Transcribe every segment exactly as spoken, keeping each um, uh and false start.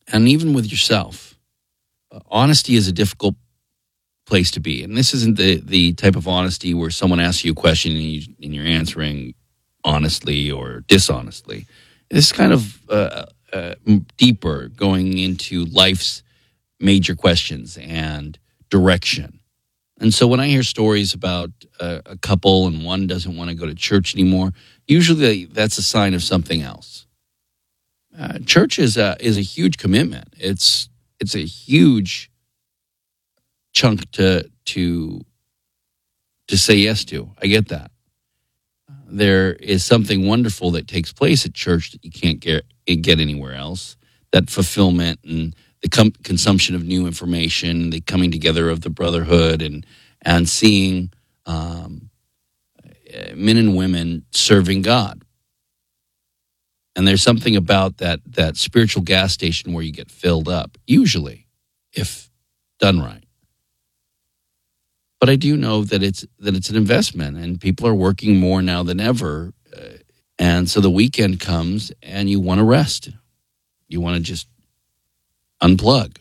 and even with yourself. Uh, honesty is a difficult place to be. And this isn't the, the type of honesty where someone asks you a question and, you, and you're answering honestly or dishonestly. It's kind of uh, uh, deeper, going into life's major questions and direction. And so when I hear stories about a, a couple and one doesn't want to go to church anymore, usually that's a sign of something else. Uh, church is a, is a huge commitment. It's it's a huge chunk to to to say yes to. I get that. There is something wonderful that takes place at church that you can't get get anywhere else. That fulfillment and the com- consumption of new information, the coming together of the brotherhood, and and seeing um, men and women serving God. And there's something about that that spiritual gas station where you get filled up, usually, if done right. But I do know that it's that it's an investment, and people are working more now than ever. Uh, and so the weekend comes, and you want to rest. You want to just unplug.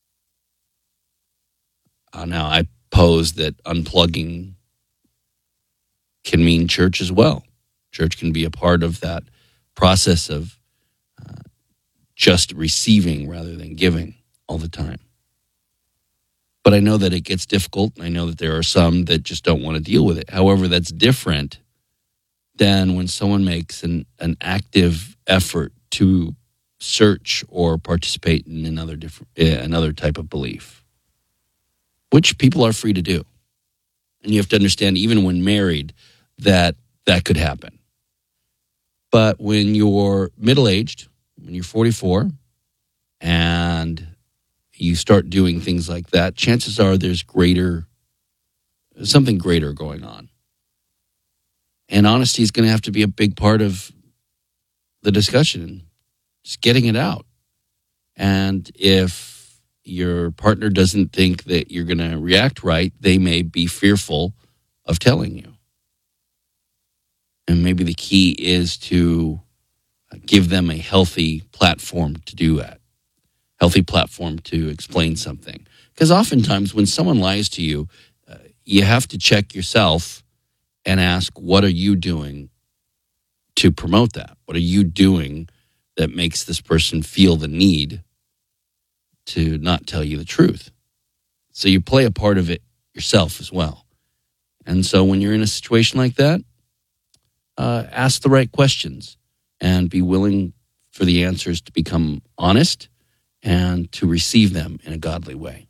Uh, now, I pose that unplugging can mean church as well. Church can be a part of that process of uh, just receiving rather than giving all the time. But I know that it gets difficult. I know that there are some that just don't want to deal with it. However, that's different than when someone makes an, an active effort to search or participate in another different uh, another type of belief, which people are free to do. And you have to understand, even when married, that that could happen. But when you're middle-aged, when you're forty-four, and you start doing things like that, chances are there's greater, something greater going on. And honesty is going to have to be a big part of the discussion, just getting it out. And if your partner doesn't think that you're going to react right, they may be fearful of telling you. And maybe the key is to give them a healthy platform to do that. Healthy platform to explain something. Because oftentimes when someone lies to you, uh, you have to check yourself and ask, what are you doing to promote that? What are you doing that makes this person feel the need to not tell you the truth? So you play a part of it yourself as well. And so when you're in a situation like that, uh, ask the right questions and be willing for the answers to become honest and to receive them in a godly way.